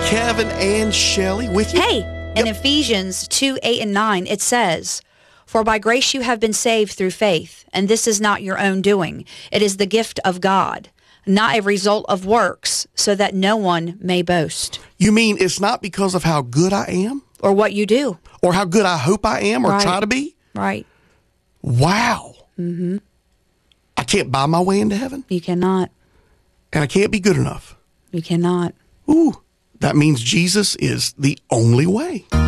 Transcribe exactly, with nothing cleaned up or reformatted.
Kevin and Shelley with you. Hey, in Yep. Ephesians two, eight, and nine, it says, "For by grace you have been saved through faith, and this is not your own doing. It is the gift of God, not a result of works, so that no one may boast." You mean it's not because of how good I am? Or what you do. Or how good I hope I am or Right. try to be? Right. Wow. Mm-hmm. I can't buy my way into heaven, You cannot. and I can't be good enough. You cannot. Ooh, that means Jesus is the only way.